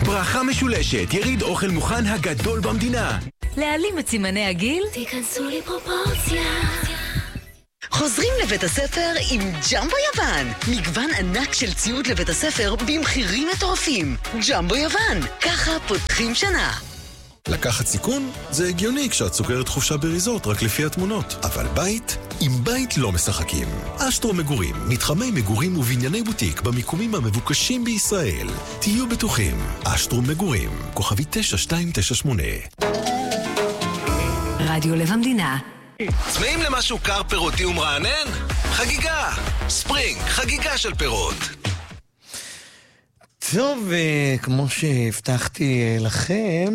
ברכה משולשת, יריד אוכל מוכן הגדול במדינה. להעלים את סימני הגיל? תיכנסו לפרופורציה. חוזרים לבית הספר עם ג'מבו יוון. מגוון ענק של ציוד לבית הספר במחירים מטורפים. ג'מבו יוון, ככה פותחים שנה. לקחת סיכון? זה הגיוני כשאת סוגרת חופשה בריזורט רק לפי התמונות. אבל בית? עם בית לא משחקים. אשטרו מגורים, מתחמי מגורים ובנייני בוטיק במיקומים המבוקשים בישראל. תהיו בטוחים. אשטרו מגורים, כוכבי 9298. רדיו לב המדינה. צמאים למשהו קר פירותי ומרענן? חגיגה! ספרינג, חגיגה של פירות. טוב, כמו שהבטחתי לכם,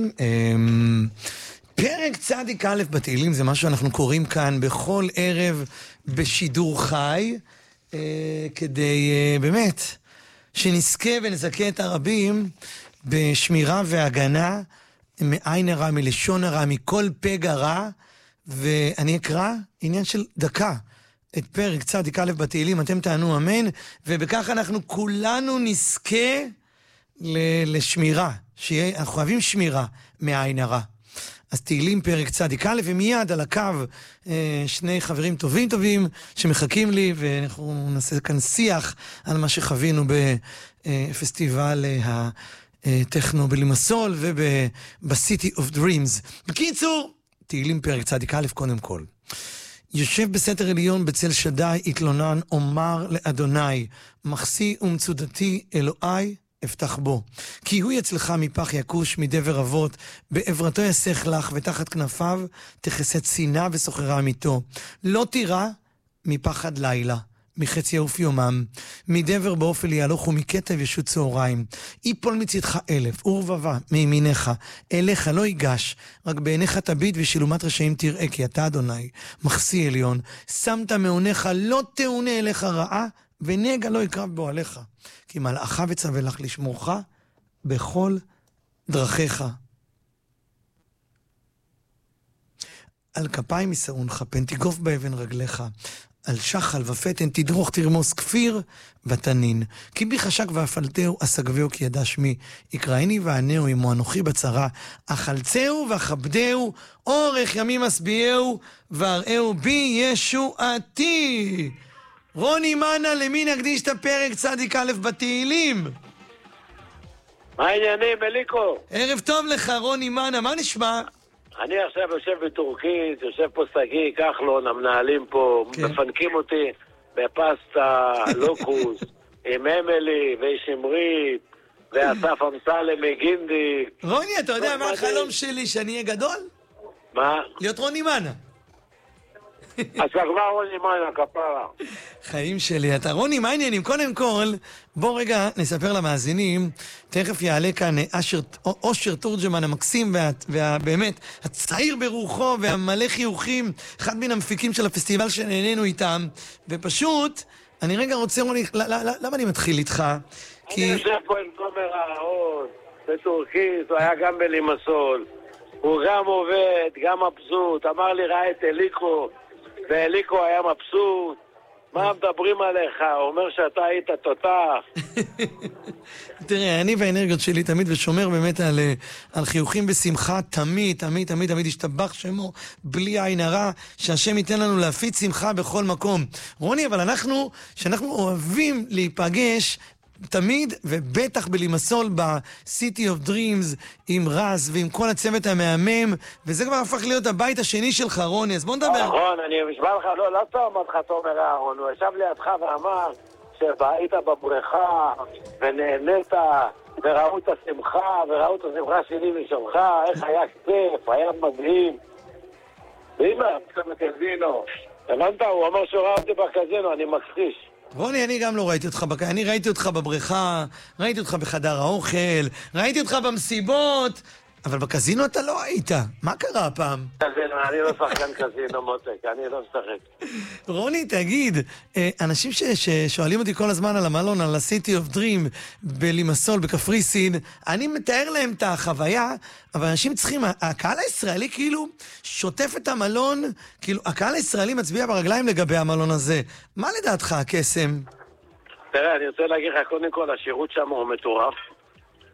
פרק צדיק א' בתהילים זה מה שאנחנו קוראים כאן בכל ערב בשידור חי, כדי באמת שנזכה ונזכה את הרבים בשמירה והגנה מעין הרע, מלשון הרע, מכל פגע רע. ואני אקרא עניין של דקה את פרק צדיק א' בתהילים, אתם תענו אמן, ובכך אנחנו כולנו נזכה לשמירה, אנחנו חייבים שמירה מעין הרע. אז תהילים פרק צדיק א', ומיד על הקו שני חברים טובים שמחכים לי, ואנחנו נעשה כאן שיח על מה שחווינו בפסטיבל הטכנו בלימסול ובסיטי אוף דרימס. בקיצור, תהילים פרק צדיק א' קודם כל. יושב בסתר עליון בצל שדי, התלונן, אומר לאדוני, מחסי ומצודתי אלוהי, אפתח בו. כי הוא יצלך מפח יקוש, מדבר אבות, בעברתו יסך לך, ותחת כנפיו תכסה צינה וסוחרה אמיתו. לא תירא מפחד לילה, מחץ יעוף יומם, מדבר באופל יהלוך ומכתב ישות צהריים. יפול מצדך 1000, ורבבה מימינך, אליך לא ייגש, רק בעיניך תביט ושילומת רשעים תראה, כי אתה אדוני, מחסי עליון, שמת מעונך, לא תאונה אליך רעה, ונגע לא יקרב בו עליך, כי מלאכה וצווה לך לשמורך בכל דרכיך. על כפיים יסעונך, פן תגוף באבן רגליך, על שחל ופתן תדרוך תרמוס כפיר ותנין. כי בי חשק ואפלתהו אסגבהו כי ידע שמי. יקראיני וענהו עמו אנוכי בצרה. אכלצהו וכבדהו אורך ימים אסביהו ואראהו בי ישועתי. רוני מנה, למי נקדיש את הפרק צדיק א' בתהילים? מה העניינים, אליקו? ערב טוב לך רוני מנה, מה נשמע? אני עכשיו יושב בטורקית, יושב פה סגי, כחלון, המנהלים פה, מפנקים אותי בפסטה, לוקוס, עם אמלי ושמרית, ואסף אמסלם מגינדי. רוני, אתה יודע מה החלום שלי, שאני אהיה גדול? מה? להיות רוני מנה. אז כבר רוני מנה, כפרה. חיים שלי, אתה רוני, מה העניינים? קודם כל, בוא רגע נספר למאזינים, תכף יעלה כאן אושר תורג'מן המקסים, ובאמת, הצעיר ברוחו והמלא חיוכים, אחד מן המפיקים של הפסטיבל שנהנינו איתם, ופשוט, אני רגע רוצה, רוני, למה אני מתחיל איתך? אני יושב פה עם תומר האהוד, בטורקית, הוא היה גם בלימסול, הוא גם עובד, גם מבסוט, אמר לי ראה את אליקו, ואליקו היה מבסוט, מה מדברים עליך? הוא אומר שאתה היית תותח. תראה, אני והאנרגיות שלי תמיד ושומר באמת על חיוכים בשמחה, תמיד ישתבח שמו בלי עין הרע, שהשם ייתן לנו להפיץ שמחה בכל מקום. רוני, אבל שאנחנו אוהבים להיפגש תמיד, ובטח בלימסול ב-City of Dreams עם רז ועם כל הצוות המהמם, וזה כבר הפך להיות הבית השני שלך, רוני, אז בוא נדבר. נכון, אני משמע לך, לא טוב אותך תומר אהרון, הוא ישב לידך ואמר שהיית בבריכה ונהנית וראו את השמחה שלי משלך, איך היה כיף, היה מדהים. ואמא, בקזינו, הבנת? הוא אמר שהוא ראה אותי בקזינו, אני מכחיש. רוני, אני גם לא ראיתי אותך, אני ראיתי אותך בבריכה, ראיתי אותך בחדר האוכל, ראיתי אותך במסיבות, אבל בקזינו אתה לא היית. מה קרה הפעם? קזינו, אני לא שחקן קזינו, מותק, אני לא משחק. רוני, תגיד, אנשים ששואלים אותי כל הזמן על המלון, על ה-City of Dream בלימסול, בקפריסין, אני מתאר להם את החוויה, אבל אנשים צריכים, הקהל הישראלי כאילו שוטף את המלון, כאילו הקהל הישראלי מצביע ברגליים לגבי המלון הזה. מה לדעתך הקסם? תראה, אני רוצה להגיד לך, קודם כל, השירות שם הוא מטורף.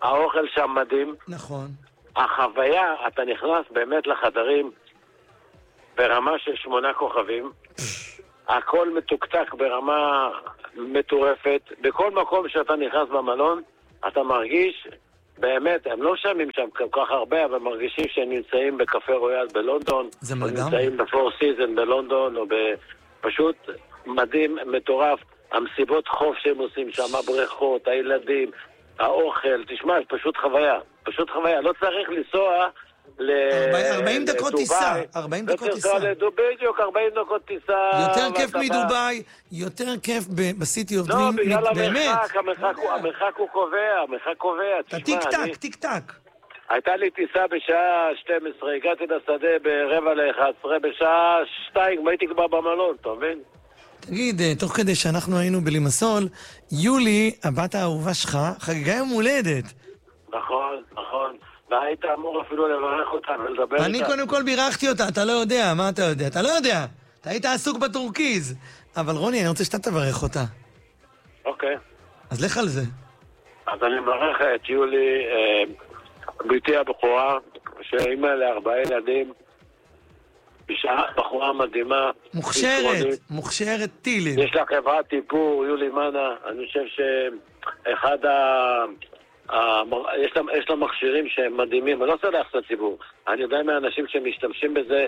האוכל שם מדהים. נכון. החוויה, אתה נכנס באמת לחדרים ברמה של 8 כוכבים. הכל מתוקתק ברמה מטורפת. בכל מקום שאתה נכנס במלון, אתה מרגיש, באמת, הם לא שמים שם כל כך הרבה, אבל מרגישים שהם נמצאים בקפה רויאל בלונדון, או נמצאים בפור סיזן בלונדון, או פשוט מדהים, מטורף. המסיבות חוף שהם עושים שם, הבריכות, הילדים, האוכל, תשמע, פשוט חוויה. פשוט חוויה. לא צריך לנסוע 40 דקות טיסה. 40 דקות טיסה. בדיוק, 40 דקות טיסה. יותר כיף מדוביי, יותר כיף בסיטי אוף דרים. לא, בגלל המרחק הוא קובע. אתה טיק-טק, טיק-טק. הייתה לי טיסה בשעה 12, הגעתי לשדה ב11:45, בשעה 2, הייתי כבר במלון, אתה מבין? תגיד, תוך כדי שאנחנו היינו בלימסול, יולי, הבת האהובה שלך, חגיגה יום הולדת. נכון. והיית אמור אפילו לברך אותה ולדבר איתה. אני קודם כל בירכתי אותה, אתה לא יודע, מה אתה יודע? אתה לא יודע, אתה היית עסוק בטורקיז. אבל רוני, אני רוצה שאתה תברך אותה. אוקיי. אז לך על זה. אז אני מברך את יולי, ביתי הבחורה, שאימא ל4 ילדים, בחורה מדהימה. מוכשרת טילים. יש לה חברת טיפור, יולי מנה, אני חושב שאחד יש לה מכשירים שהם מדהימים, אני לא סלח את הציבור. אני יודע מהאנשים שמשתמשים בזה,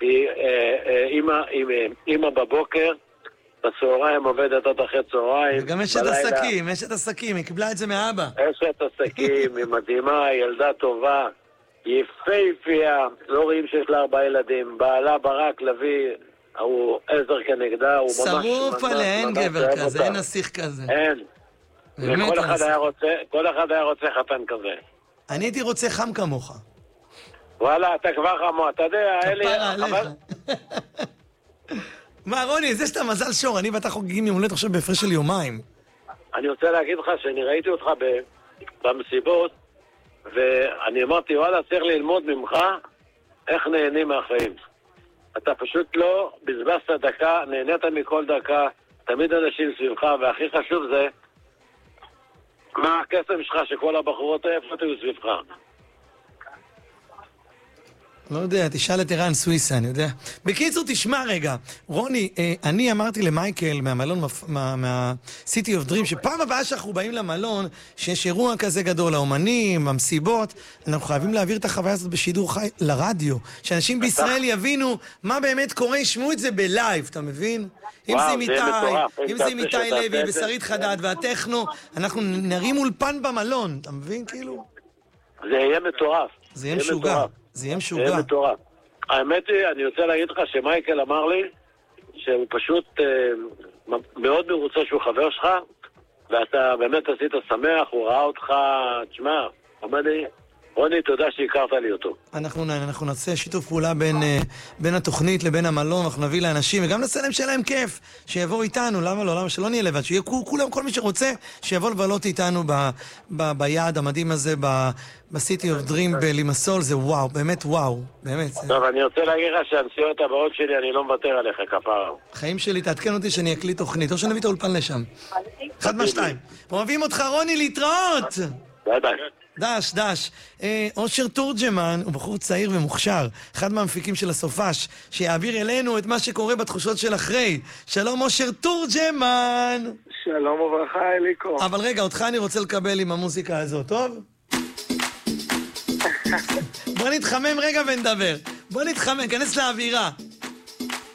אימא בבוקר, בצהריים עובדת עד אחרי צהריים. וגם אשת עסקים, היא קיבלה את זה מאבא. אשת עסקים, היא מדהימה, היא ילדה טובה, יפהפייה, לא רואים שיש לה 4 ילדים, בעלה ברק לוי, הוא עזר כנגדה, הוא ממש... שרוף עליה, אין גבר כזה, אין נסיך כזה. אין. כל אחד היה רוצה חתן כזה. אני הייתי רוצה חם כמוך. וואלה, אתה כבר חמו, אתה יודע, כפרה עליך. מה, רוני, זה שאתה מזל שור, אני ואתה חוגגים יום הולדת עכשיו בהפרש של יומיים. אני רוצה להגיד לך שאני ראיתי אותך במסיבות, ואני אמרתי, וואלה, צריך ללמוד ממך איך נהנים מהחיים. אתה פשוט לא בזבזת דקה, נהנית מכל דקה, תמיד אנשים סביבך, והכי חשוב זה, מה הקסם שלך שכל הבחורות איפה תהיו סביבך? לא יודע, תשאל את ערן סוויסה, אני יודע. בקיצור, תשמע רגע. רוני, אני אמרתי למייקל מהמלון, מהסיטי אוף דרים, שפעם הבאה שאנחנו באים למלון, שיש אירוע כזה גדול, האומנים, המסיבות, אנחנו חייבים להעביר את החוויה הזאת בשידור חי לרדיו. שאנשים בישראל יבינו מה באמת קורה, ישמעו את זה בלייב, אתה מבין? אם זה עם איתי לוי ושרית חדד והטכנו, אנחנו נרים אולפן במלון, אתה מבין כאילו? זה יהיה מטורף. זה יהיה משוגע. זה יהיה משוגע. זה יהיה מטורף. האמת היא, אני רוצה להגיד לך שמייקל אמר לי שהוא פשוט מאוד מרוצה שהוא חבר שלך, ואתה באמת עשית שמח, הוא ראה אותך, תשמע, אמר לי, רוני, תודה שהכרת לי אותו. אנחנו נעשה שיתוף פעולה בין התוכנית לבין המלון, אנחנו נביא לאנשים, וגם נעשה להם שלהם כיף, שיבואו איתנו, למה לא? למה שלא נהיה לבד? שיהיה כולם, כל מי שרוצה, שיבוא לבלות איתנו ביעד המדהים הזה, בסיטי אוף דרים בלימסול, זה וואו, באמת וואו, באמת. טוב, אני רוצה להגיד לך שהנסיעות הבאות שלי, אני לא מוותר עליך, כפרה. חיים שלי, תעדכן אותי שאני אקליט תוכנית, או שנביא את האולפן לשם. אחד מהשתיים. אוהבים אותך, רוני, להתראות! ביי ביי. דש. אושר תורג'מן הוא בחור צעיר ומוכשר, אחד מהמפיקים של הסופש, שיעביר אלינו את מה שקורה בתחושות של אחרי. שלום אושר תורג'מן. שלום וברכה אליקו. אבל רגע, אותך אני רוצה לקבל עם המוזיקה הזאת, טוב? בוא נתחמם רגע ונדבר. בוא נתחמם, כנס לאווירה.